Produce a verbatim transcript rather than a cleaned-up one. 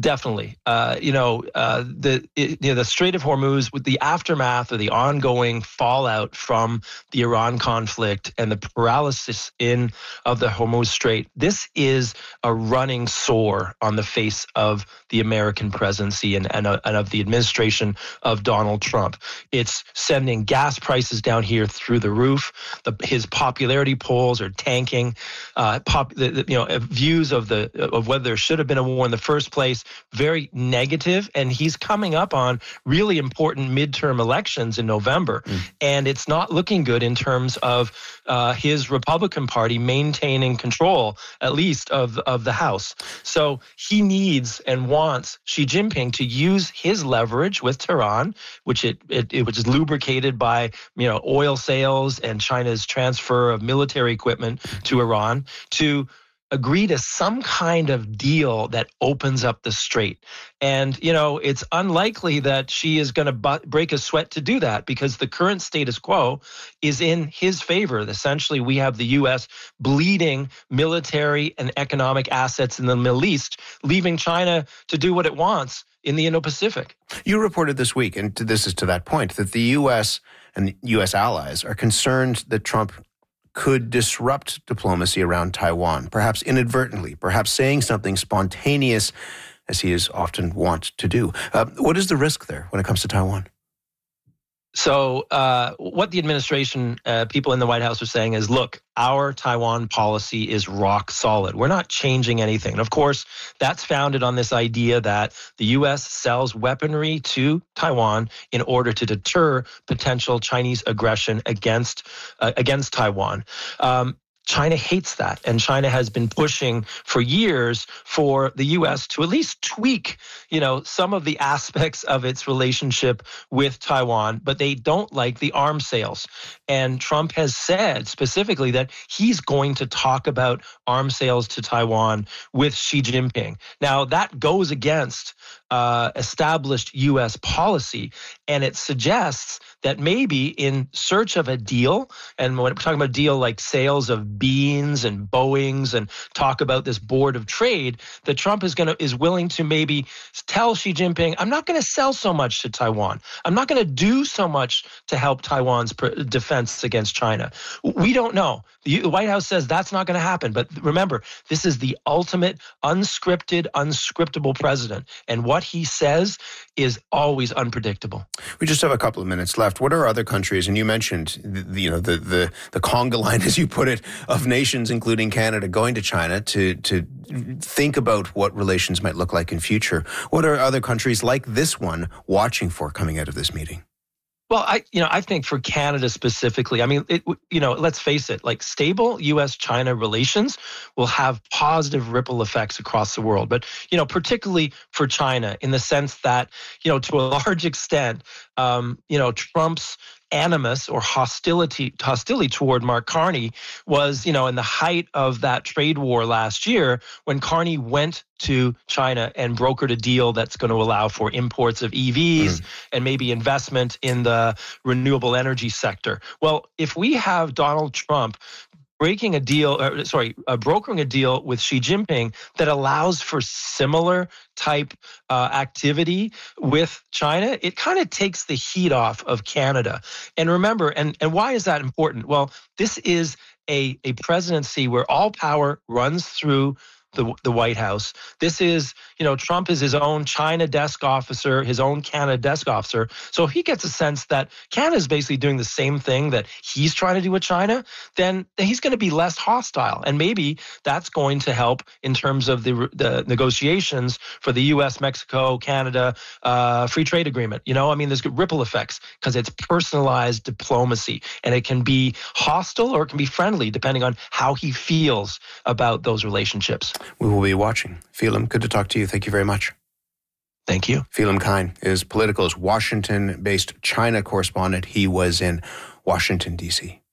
Definitely. Uh, you know, uh, the it, you know, the Strait of Hormuz, with the aftermath of the ongoing fallout from the Iran conflict and the paralysis in of the Hormuz Strait, this is a running sore on the face of the American presidency and, and, uh, and of the administration of Donald Trump. It's sending gas prices down here through the roof. The, his popularity polls are tanking. Uh, pop, the, the, you know, views of the of whether there should have been a war in the first place, very negative, and he's coming up on really important midterm elections in November, mm. and it's not looking good in terms of uh, his Republican Party maintaining control, at least of of the House. So he needs and wants Xi Jinping to use his leverage with Tehran, which it, it, it which is lubricated by you know oil sales and China's transfer of military equipment to Iran, to agree to some kind of deal that opens up the strait. And, you know, it's unlikely that she is going to bu- break a sweat to do that, because the current status quo is in his favor. Essentially, we have the U S bleeding military and economic assets in the Middle East, leaving China to do what it wants in the Indo-Pacific. You reported this week, and this is to that point, that the U S and U S allies are concerned that Trump could disrupt diplomacy around Taiwan, perhaps inadvertently, perhaps saying something spontaneous, as he is often wont to do. Uh, what is the risk there when it comes to Taiwan? So uh, what the administration, uh, people in the White House are saying is, look, our Taiwan policy is rock solid. We're not changing anything. And of course, that's founded on this idea that the U S sells weaponry to Taiwan in order to deter potential Chinese aggression against uh, against Taiwan. Um, China hates that, and China has been pushing for years for the U S to at least tweak, you know, some of the aspects of its relationship with Taiwan, but they don't like the arms sales. And Trump has said specifically that he's going to talk about arms sales to Taiwan with Xi Jinping. Now, that goes against uh, established U S policy, and it suggests that maybe in search of a deal, and when we're talking about a deal like sales of beans and Boeings, and talk about this board of trade, that Trump is going to is willing to maybe tell Xi Jinping, I'm not going to sell so much to Taiwan. I'm not going to do so much to help Taiwan's defense against China. We don't know. The White House says that's not going to happen. But remember, this is the ultimate unscripted, unscriptable president. And what he says is always unpredictable. We just have a couple of minutes left. What are other countries, and you mentioned the, you know the, the the conga line, as you put it, of nations, including Canada, going to China to to think about what relations might look like in future. What are other countries like this one watching for coming out of this meeting? Well, I, you know, I think for Canada specifically, I mean, it, you know, let's face it, like stable U S China relations will have positive ripple effects across the world. But, you know, particularly for China, in the sense that, you know, to a large extent, um, you know, Trump's animus or hostility hostility toward Mark Carney was, you know, in the height of that trade war last year, when Carney went to China and brokered a deal that's going to allow for imports of E Vs mm. and maybe investment in the renewable energy sector. Well, if we have Donald Trump breaking a deal, or, sorry, uh, brokering a deal with Xi Jinping that allows for similar type uh, activity with China, it kind of takes the heat off of Canada. And remember, and, and why is that important? Well, this is a, a presidency where all power runs through the the White House. This is, you know, Trump is his own China desk officer, his own Canada desk officer. So if he gets a sense that Canada is basically doing the same thing that he's trying to do with China, then he's going to be less hostile. And maybe that's going to help in terms of the the negotiations for the U S, Mexico, Canada uh, free trade agreement. You know, I mean, there's ripple effects because it's personalized diplomacy, and it can be hostile or it can be friendly depending on how he feels about those relationships. We will be watching. Phelim, good to talk to you. Thank you very much. Thank you. Phelim Kine is Politico's Washington-based China correspondent. He was in Washington, D C